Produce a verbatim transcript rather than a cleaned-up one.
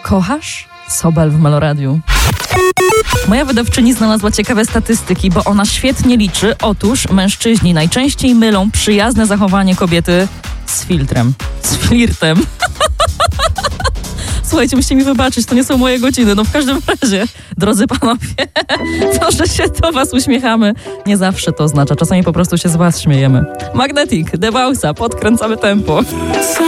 Kochasz? Sobel w Meloradiu. Moja wydawczyni znalazła ciekawe statystyki, bo ona świetnie liczy. Otóż mężczyźni najczęściej mylą przyjazne zachowanie kobiety z filtrem. Z flirtem. Słuchajcie, musicie mi wybaczyć, to nie są moje godziny. No w każdym razie, drodzy panowie, to, że się do was uśmiechamy, nie zawsze to oznacza. Czasami po prostu się z was śmiejemy. Magnetic, Debausa, podkręcamy tempo.